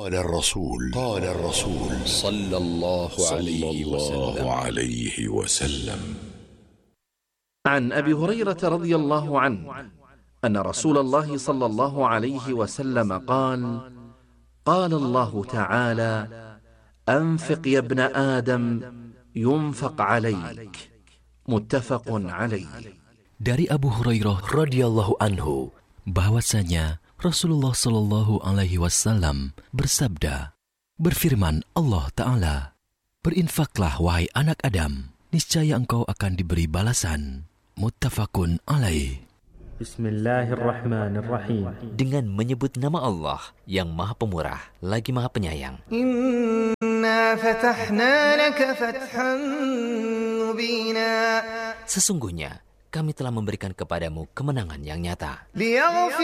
قال الرسول صلى الله عليه وسلم. عن أبي هريرة رضي الله عنه أن رسول الله صلى الله عليه وسلم قال: قال الله تعالى: أنفق يا ابن آدم ينفق عليك. متفق عليه. Dari Abu Hurairah radhiyallahu anhu bahwasanya Rasulullah sallallahu alaihi wasallam bersabda, berfirman Allah Ta'ala, berinfaklah wahai anak Adam, niscaya engkau akan diberi balasan. Muttafaqun alaih. Bismillahirrahmanirrahim. Dengan menyebut nama Allah yang Maha Pemurah lagi Maha Penyayang. Inna fatahna laka fathan mubina. Sesungguhnya kami telah memberikan kepadamu kemenangan yang nyata.